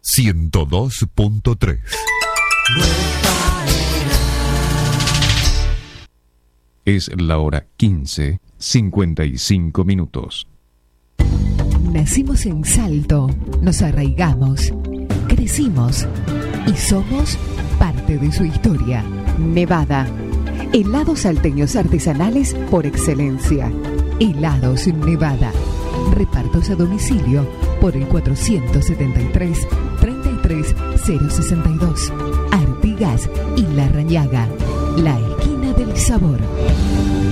102.3. Es la hora 15:55 minutos. Nacimos en Salto, nos arraigamos, crecimos y somos parte de su historia. Nevada, helados salteños artesanales por excelencia. Helados Nevada, repartos a domicilio por el 473-33062. Artigas y La Rañaga, la esquina del sabor.